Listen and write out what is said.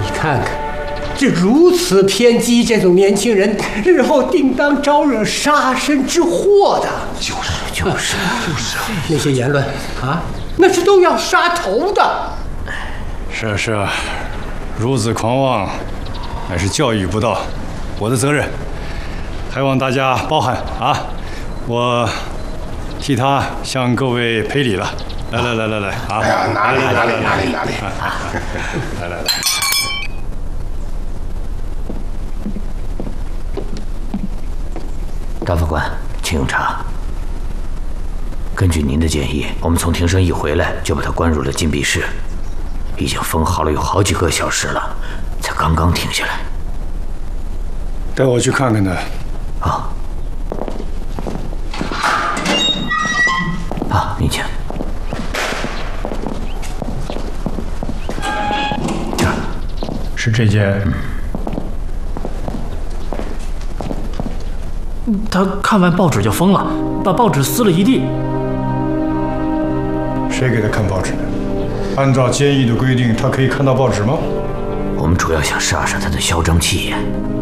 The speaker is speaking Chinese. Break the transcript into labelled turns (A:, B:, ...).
A: 看看，这如此偏激，这种年轻人日后定当招惹杀身之祸的。
B: 就是。
A: 那些言论啊，那是都要杀头的。
C: 是啊，孺子狂妄，乃是教育不当，我的责任，还望大家包涵啊！我替他向各位赔礼了。来啊！
B: 哎呀，哪里！
C: 来。
D: 大法官，请用茶。根据您的建议，我们从庭生一回来就把他关入了禁闭室，已经封号了有好几个小时了，才刚刚停下来。
C: 带我去看看他。
D: 好，您请。这儿
C: 是这件。
E: 他看完报纸就疯了，把报纸撕了一地。
C: 谁给他看报纸的？按照监狱的规定，他可以看到报纸吗？
D: 我们主要想杀杀他的嚣张气焰。